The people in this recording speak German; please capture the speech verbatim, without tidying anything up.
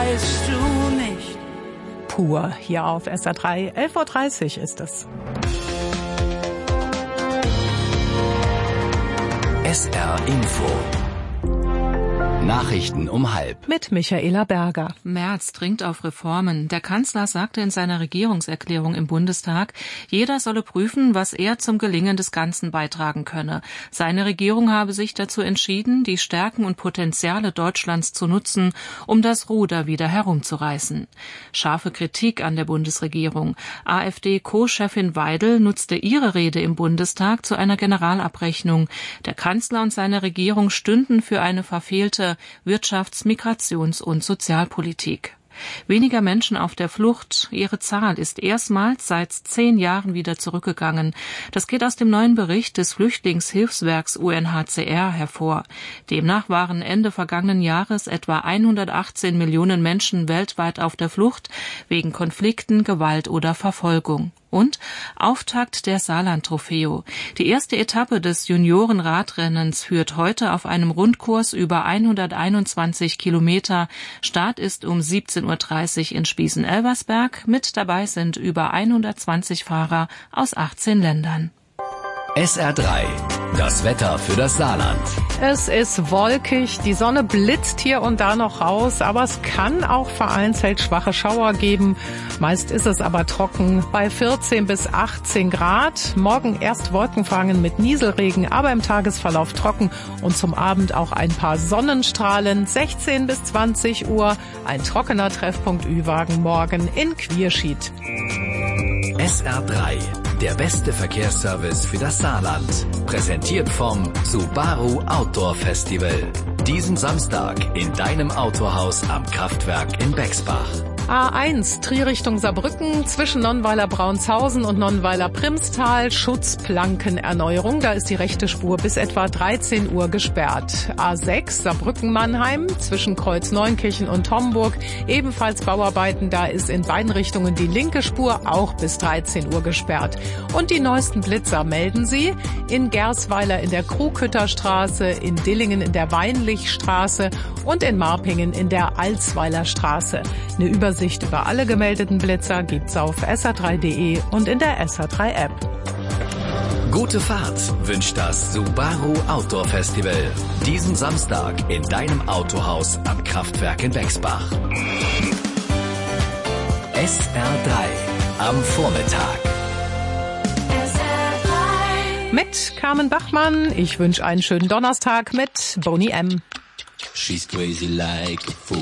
weißt du nicht. Pur hier auf S R drei, elf Uhr dreißig ist es. S R Info. Nachrichten um halb. Mit Michaela Berger. Merz dringt auf Reformen. Der Kanzler sagte in seiner Regierungserklärung im Bundestag, jeder solle prüfen, was er zum Gelingen des Ganzen beitragen könne. Seine Regierung habe sich dazu entschieden, die Stärken und Potenziale Deutschlands zu nutzen, um das Ruder wieder herumzureißen. Scharfe Kritik an der Bundesregierung. AfD-Co-Chefin Weidel nutzte ihre Rede im Bundestag zu einer Generalabrechnung. Der Kanzler und seine Regierung stünden für eine verfehlte Wirtschafts-, Migrations- und Sozialpolitik. Weniger Menschen auf der Flucht. Ihre Zahl ist erstmals seit zehn Jahren wieder zurückgegangen. Das geht aus dem neuen Bericht des Flüchtlingshilfswerks U N H C R hervor. Demnach waren Ende vergangenen Jahres etwa hundertachtzehn Millionen Menschen weltweit auf der Flucht wegen Konflikten, Gewalt oder Verfolgung. Und Auftakt der Saarland-Trofeo. Die erste Etappe des Junioren-Radrennens führt heute auf einem Rundkurs über hunderteinundzwanzig Kilometer. Start ist um siebzehn Uhr dreißig in Spießen-Elversberg. Mit dabei sind über hundertzwanzig Fahrer aus achtzehn Ländern. S R drei. Das Wetter für das Saarland. Es ist wolkig, die Sonne blitzt hier und da noch raus, aber es kann auch vereinzelt schwache Schauer geben. Meist ist es aber trocken bei vierzehn bis achtzehn Grad. Morgen erst wolkenverhangen mit Nieselregen, aber im Tagesverlauf trocken und zum Abend auch ein paar Sonnenstrahlen. sechzehn bis zwanzig Uhr, ein trockener Treffpunkt Ü-Wagen morgen in Quierschied. S R drei. Der beste Verkehrsservice für das Saarland. Präsentiert vom Subaru Outdoor Festival. Diesen Samstag in deinem Autohaus am Kraftwerk in Bexbach. A eins, Trier Richtung Saarbrücken, zwischen Nonnweiler-Braunshausen und Nonnweiler-Primstal, Schutzplankenerneuerung. Da ist die rechte Spur bis etwa dreizehn Uhr gesperrt. A sechs, Saarbrücken-Mannheim, zwischen Kreuz-Neunkirchen und Homburg, ebenfalls Bauarbeiten. Da ist in beiden Richtungen die linke Spur auch bis dreizehn Uhr gesperrt. Und die neuesten Blitzer melden Sie in Gersweiler in der Krughütterstraße, in Dillingen in der Weinlichstraße und in Marpingen in der Alsweiler Straße. Eine Übersicht über alle gemeldeten Blitzer gibt's auf S R drei punkt de und in der S R drei App. Gute Fahrt wünscht das Subaru Outdoor Festival. Diesen Samstag in deinem Autohaus am Kraftwerk in Bexbach. S R drei am Vormittag. Mit Carmen Bachmann. Ich wünsche einen schönen Donnerstag mit Boney M. She's crazy like a fool.